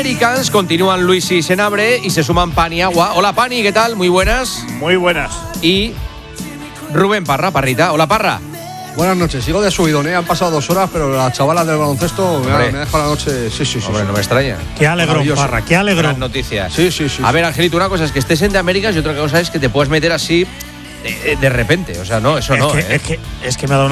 Americans, continúan Luis y Senabre y se suman Pani y Agua. Hola Pani, ¿qué tal? Muy buenas. Muy buenas. Y Rubén Parra, Parrita. Hola Parra. Buenas noches, sigo de subidón, han pasado 2 horas, pero las chavalas del baloncesto me ha dejado la noche. Sí. Hombre, no me extraña. Qué alegrón, Parra, qué alegrón. Buenas noticias. Sí. A ver, Angelito, una cosa es que estés en The Americans y otra cosa es que te puedes meter así de repente. O sea, no, eso no. Es que me ha dado